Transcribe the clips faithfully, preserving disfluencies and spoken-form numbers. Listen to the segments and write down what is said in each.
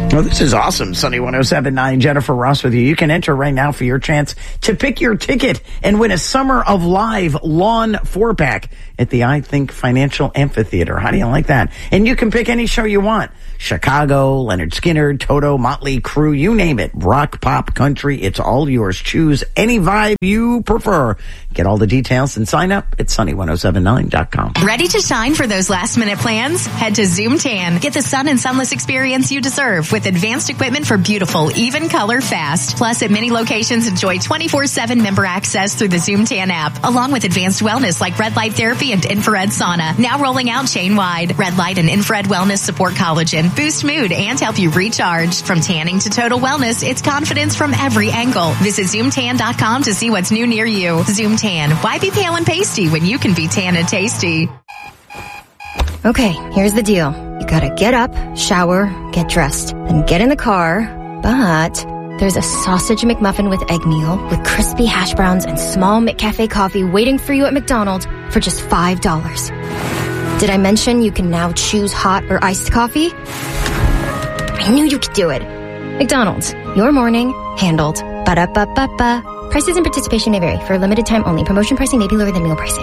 Well, this is awesome. Sunny one oh seven point nine, Jennifer Ross with you. You can enter right now for your chance to pick your ticket and win a Summer of Live Lawn four-pack at the I Think Financial Amphitheater. How do you like that? And you can pick any show you want. Chicago, Leonard Skinner, Toto, Motley Crue, you name it. Rock, pop, country, it's all yours. Choose any vibe you prefer. Get all the details and sign up at sunny one oh seven nine dot com. Ready to shine for those last-minute plans? Head to Zoom Tan. Get the sun and sunless experience you deserve with advanced equipment for beautiful, even color fast. Plus, at many locations, enjoy twenty-four seven member access through the Zoom Tan app, along with advanced wellness like red light therapy and infrared sauna. Now rolling out chain-wide. Red light and infrared wellness support collagen, boost mood, and help you recharge. From tanning to total wellness, it's confidence from every angle. Visit zoom tan dot com to see what's new near you. Zoom Tan. Why be pale and pasty when you can be tan and tasty? Okay, here's the deal. You gotta get up, shower, get dressed, then get in the car, but there's a sausage McMuffin with egg meal with crispy hash browns and small McCafe coffee waiting for you at McDonald's for just five dollars. Did I mention you can now choose hot or iced coffee? I knew you could do it. McDonald's, your morning, handled. Ba-da-ba-ba-ba. Prices and participation may vary. For a limited time only. Promotion pricing may be lower than meal pricing.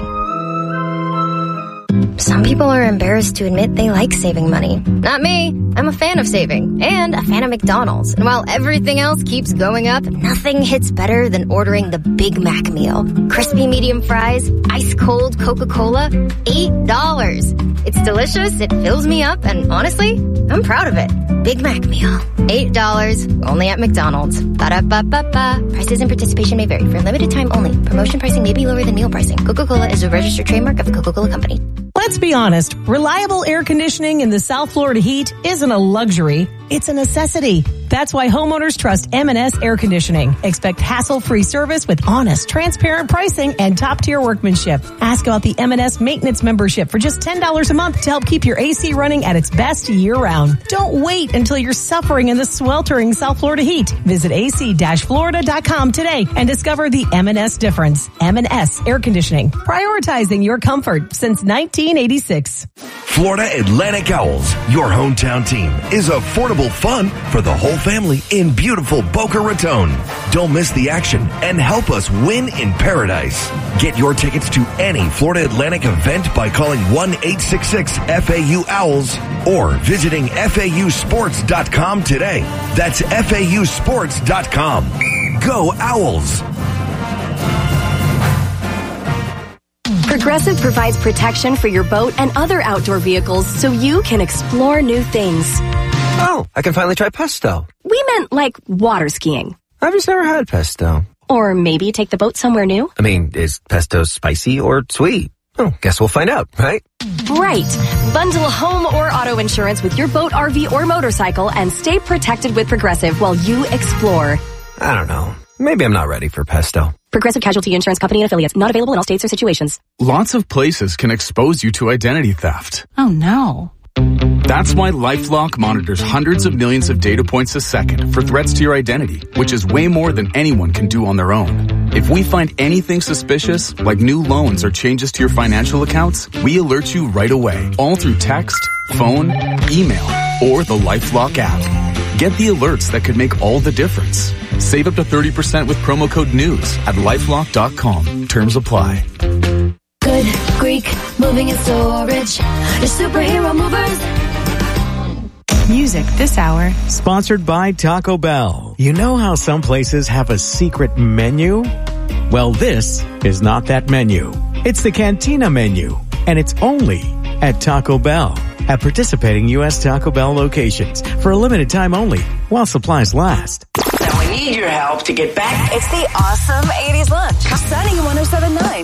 Some people are embarrassed to admit they like saving money. Not me. I'm a fan of saving and a fan of McDonald's. And while everything else keeps going up, nothing hits better than ordering the Big Mac meal. Crispy medium fries, ice cold Coca-Cola, eight dollars. It's delicious, it fills me up, and honestly, I'm proud of it. Big Mac meal, eight dollars, only at McDonald's. Ba-da-ba-ba-ba. Prices and participation may vary. For a limited time only. Promotion pricing may be lower than meal pricing. Coca-Cola is a registered trademark of the Coca-Cola Company. Let's be honest, reliable air conditioning in the South Florida heat isn't a luxury, it's a necessity. That's why homeowners trust M and S Air Conditioning. Expect hassle-free service with honest, transparent pricing and top-tier workmanship. Ask about the M and S Maintenance Membership for just ten dollars a month to help keep your A C running at its best year-round. Don't wait until you're suffering in the sweltering South Florida heat. Visit a c dash florida dot com today and discover the M and S difference. M and S Air Conditioning, prioritizing your comfort since nineteen eighty-six. Florida Atlantic Owls, your hometown team, is affordable fun for the whole family in beautiful Boca Raton. Don't miss the action and help us win in paradise. Get your tickets to any Florida Atlantic event by calling one eight six six F A U Owls or visiting F A U sports dot com today. That's F A U sports dot com. Go Owls! Progressive provides protection for your boat and other outdoor vehicles so you can explore new things. Oh, I can finally try pesto. We meant like water skiing. I've just never had pesto. Or maybe take the boat somewhere new. I mean, is pesto spicy or sweet? Oh, guess we'll find out, right? Right. Bundle home or auto insurance with your boat, R V, or motorcycle and stay protected with Progressive while you explore. I don't know. Maybe I'm not ready for pesto. Progressive Casualty Insurance Company and Affiliates. Not available in all states or situations. Lots of places can expose you to identity theft. Oh, no. That's why LifeLock monitors hundreds of millions of data points a second for threats to your identity, which is way more than anyone can do on their own. If we find anything suspicious, like new loans or changes to your financial accounts, we alert you right away, all through text, phone, email, or the LifeLock app. Get the alerts that could make all the difference. Save up to thirty percent with promo code NEWS at lifelock dot com. Terms apply. Good Greek moving and storage. Your superhero movers. Music this hour. Sponsored by Taco Bell. You know how some places have a secret menu? Well, this is not that menu. It's the Cantina menu, and it's only at Taco Bell. At participating U S Taco Bell locations for a limited time only while supplies last. Now we need your help to get back. It's the awesome eighties lunch. Sunny one oh seven point nine.